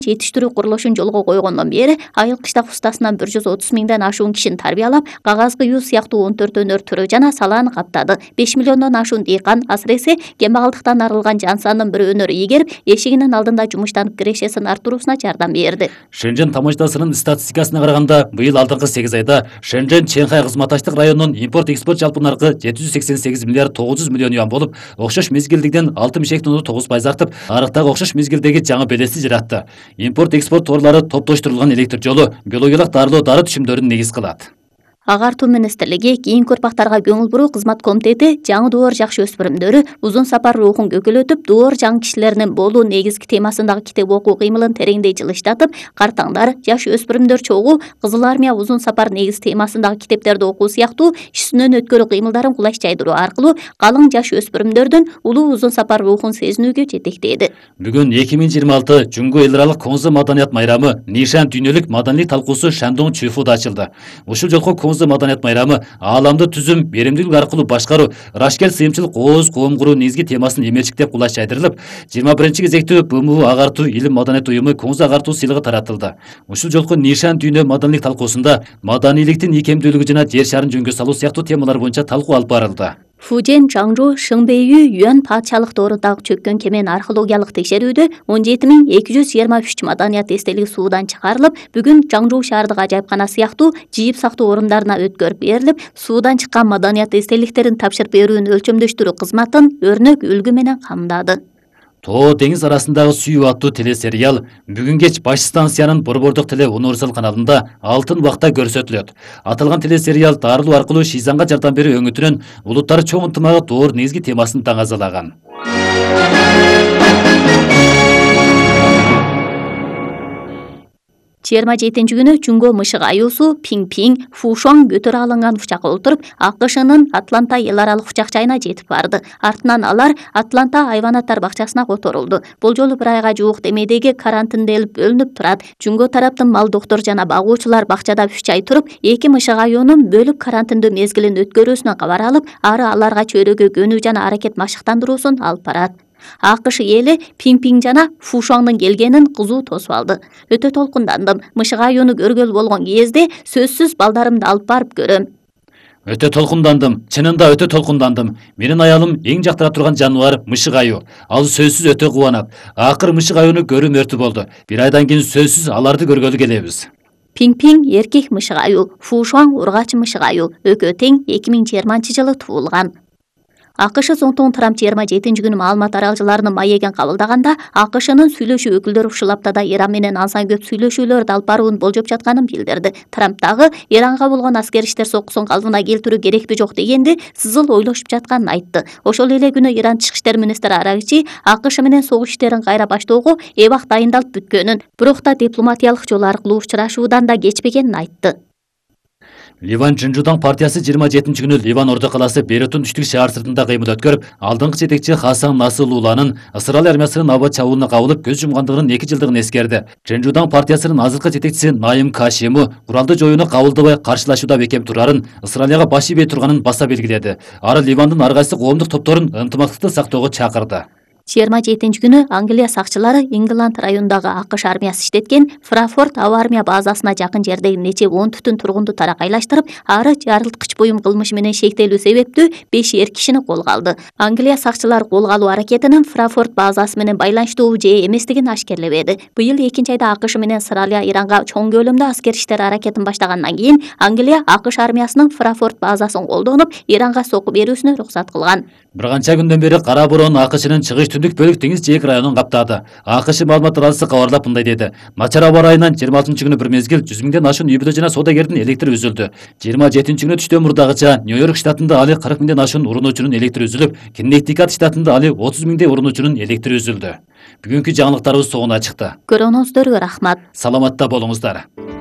жетиштирүү курулушун жолго койгондон бери айыл кыштак устасынан 130 миңден ашуун кишини тарбиялап, кагаз кыюу сыяктуу 14 өнөр түрү жана салааны каптады. 5 миллиондон ашуун дыйкан, асыресе кембагалдыктан арылган жан сандын бир өнөрү ийгерип, эшигинин алдында жумуштанып кирешесин арттыруусуна жардам берди. Шэньчжэн тамашдасынын статистикасына караганда, быйыл алдыңкы 8 айда Шэньчжэн Чэнхай кызматташтык районунун импорт-экспорт жалпы наркы 788 миллиард 900 миллион юан болуп, окшош мезгилдигиден 6,9% артып, арыктагы окшош мезгилдеги жаңы белеси жаратты. Импорт-экспорт торлары топтоштурулган электр жолу, биологиялык дарылоо дары түшүмдөрүн негиз кылат. Агартуу министрлиги кийинки урпактарга көңүл буруу кызмат комитети жаңы доор жакшы өспүрүмдөрү узун сапар рухун көкөлөтүп, доор жаңы кишилеринин болуу негизги темасындагы китеп окуу кыймылын тереңдей жылыштатып, картаңдар, жаш өспүрүмдөр чогуу, Кызыл армия узун сапар негиз темасындагы китептерди окуу сыяктуу иш-сүнөн өткөрүү кыймылдарын кулаш жайдыруу аркылуу калың жаш өспүрүмдөрдүн улуу узун сапар рухун сезинүүгө жетектеди. Бүгүн 2026 Жуңго эл аралык Коңзу маданият майрамы Нишан дүйнөлүк маданий талкуусу Шандong Чуйфуда ачылды. Ушул жолку Коңзу маданият майрамы ааламды түзүм, беримдүүлүк аркылуу башкаруу, рашкел сыйымчылык ооз коом куруу негизги темасын эмелчиктеп кулаш жайдырылып, 21 кезектүү БМУ агартуу илим маданият уюму Коңзу агартуу сыйлыгы таратылды. Ушул жолку Нишан дүйнө маданийлик талкуусунда маданийликтин ийкемдүүлүгү жана жер шарын жөнгө салуу сыяктуу темалар боюнча талкуу алып барылды. Фужен, Чаңжу, Шыңбэйүү, Юан патшалык доорундағы чөккөн кеменин археологиялык текшерүүдө 17.223 маданият эстелиги суудан чыгарылып, бүгүн Чаңжу шаардык ажайыпкана сыяктуу жийип сактоо орундарына өткөрүп берилип, суудан чыккан маданият эстеликтерин тапшырып берүүнү өлчөмдөштүрүү кызматын өрнөк үлгү менен камдады. Тоо деңиз арасындагы сүйүү аттуу телесериал бүгүн кеч баш станциянын Борбордук теле универсал каналында алтын убакта көрсөтүлөт. Аталган телесериал дарылоо аркылуу Шизанга жардам берүү өңүтүнөн улуттар чоң ынтымагы доор негизги темасын таңазалаган. 27 күнү Чүнгө мышык аюусу Пиң-Пиң Фушуан көтөрө алынган учакка отуруп, АКШнын Атланта эл аралык учак жайына жетип барды. Артынан алар Атланта айванаттар бакчасына которулду. Бул жолу бир айга жуук демедеги карантинделип бөлүнүп турат. Чүнгө тараптын мал доктор жана багуучулар бакчада 3 ай туруп, 2 мышык аюунун бөлүп карантиндөө мезгилин өткөрүүсүнөн кабар алып, ары аларга чөйрөгө көнүү жана аракет машыктандыруусун алып барат. АКШ эли Пиң-Пиң жана Фушуаңдын келгенин кызуу тосуп алды. Өтө толкундандым. Мышык аюуну көргөлү болгон кезде сөзсүз балдарымды алып барып көрөм. Өтө толкундандым. Чынында өтө толкундандым. Менин аялым эң жактыра турган жаныбар мышык аюу. Ал сөзсүз өтө кубанат. Акыр мышык аюуну көрүү мөртү болду. Бир айдан кийин сөзсүз аларды көргөлү келебиз. Пиң-Пиң эркек мышык аюу, Фушуаң ургач мышык аюу. Экөө тең 2020 жылы туулган. АКШ Зонтон Трамп 27 күнү маалымат аралчыларынын маегин кабылдаганда, АКШнын сүйлөшүү өкүлдөрү ушул аптада Иран менен асан көп сүйлөшүүлөрдү алып барууну болжоп жатканын билдирди. Трамп дагы Иранга болгон аскер иштер сокусун калыбына келтирүү керекпи жок дегенди сызыл ойлошуп жатканын айтты. Ошол эле күнү Иран тышкы иштер министри Арагчи АКШ менен согуш иштерин кайра баштоого эбак дайындалып бүткөнүн, бирок да дипломатиялык жол аркылуу учурашуудан да кечпегенин айтты. Ливан Чынжудан партиясы 27 күнү Ливан Ордо каласы Бейрутун түштүк шаар сыртында кыймыл өткөрүп, алдыңкы жетекчи Хасан Насрулланын Ысырайыл армиясынын аба чабуулуна кабылып көз жумгандыгынын 2 жылдыгын эскерди. Чынжудан партиясынын азыркы жетекчиси Наим Кашиму куралдуу жоюуну кабылдабай каршылашууда бекем турарын, Ысырайылга баш ийбей турганын баса белгиледи. Ары Ливандын ар кайсы коомдук топторун ынтымактыкты сактоого чакырды. 27 күнү Англия сакчылары Ингланд районундагы АКШ армиясы иштеткен Фрафорт аба армия базасына жакын жердеги нече 10 түтүн тургунду таракайлаштырып, ары жарылткыч буюм кылмышы менен шектелүү себептүү 5 эр кишини колго алды. Англия сакчылары колго алуу аракетинин Фрафорт базасы менен байланыштуу же эместигин ашкерлебеди. Быйыл 2 айда АКШ менен Ысырайыл Иранга чоң көлөмдө аскер иштер аракетин баштагандан кийин Англия АКШ армиясынын Фрафорт базасын колдонуп, Иранга сокку берүүсүнө уруксат кылган. Bir qancha kundan beri Qara Boron AQSh'nын чыгыш түндүк бөлүк деңиз жээк районун каптады. AQSh маалымат аралсы кабарлап мындай деди. Начар аба райынан 26 күнү бир мезгил 100 миңден ашуун үйбүдө жана соодагердин электри үзүлдү. 27 күнү түштөн мурдагыча Нью-Йорк штатында али 40 миңден ашуун урунуучунун электри үзүлүп, Коннектикут штатында али 30 миңдей урунуучунун электри үзүлдү. Бүгүнкү жаңылыктарыбыз соңуна чыкты. Көрүүңүздөргө рахмат. Саламатта болуңуздар.